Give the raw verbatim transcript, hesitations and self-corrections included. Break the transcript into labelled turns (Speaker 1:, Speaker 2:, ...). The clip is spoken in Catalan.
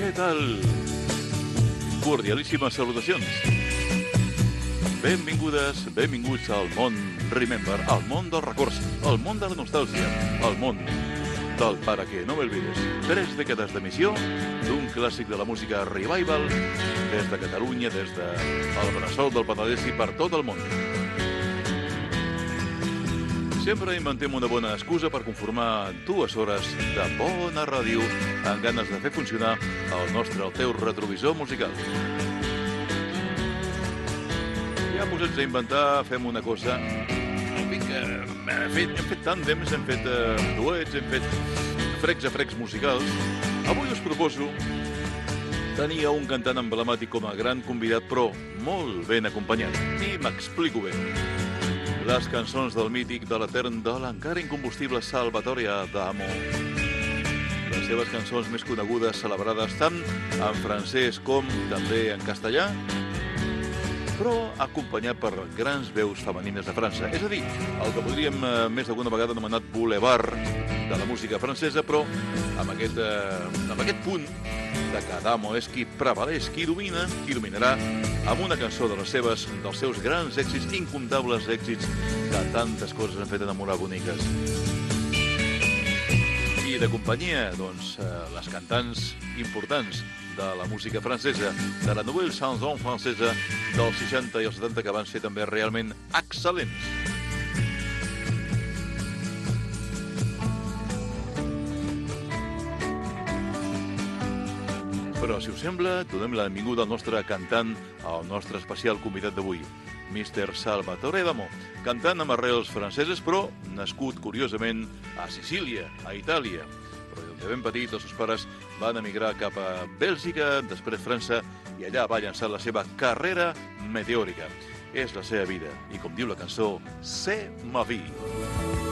Speaker 1: Què tal? Cordialíssimes salutacions. Benvingudes, benvinguts al món Remember, al món dels records, al món de la nostàlgia, al món del Para que no me olvides. Tres dècades d'emissió d'un clàssic de la música revival des de Catalunya, des del bressol del Penedès i per tot el món. Sempre inventem una bona excusa per conformar dues hores de bona ràdio amb ganes de fer funcionar el nostre, el teu retrovisor musical. Ja posats a inventar, fem una cosa. Vinga, hem fet, hem fet tàndems, hem fet uh, duets, hem fet frecs a frecs musicals. Avui us proposo tenir un cantant emblemàtic com a gran convidat, però molt ben acompanyat. I m'explico bé. Les cançons del mític, de l'etern, de l'encara incombustible Salvatore Adamo. Les seves cançons més conegudes, celebrades tant en francès com també en castellà, però acompanyat per grans veus femenines de França. És a dir, el que podríem eh, més d'alguna vegada anomenat boulevard de la música francesa, però amb aquest, eh, amb aquest punt de que Adamo és qui prevaleix, qui domina, qui dominarà amb una cançó de les seves, dels seus grans èxits, incomptables èxits, que tantes coses han fet enamorar boniques. I de companyia, doncs, eh, les cantants importants de la música francesa, de la nouvelle chanson francesa dels seixanta i els setanta, que van ser també realment excel·lents. Però, si us sembla, donem la benvinguda al nostre cantant, al nostre especial convidat d'avui, mister Salvatore Adamo, cantant amb arrels franceses, però nascut, curiosament, a Sicília, a Itàlia. Però de ben petit, els seus pares van emigrar cap a Bèlgica, després França, i allà va llançar la seva carrera meteòrica. És la seva vida, i com diu la cançó, C'est ma vie.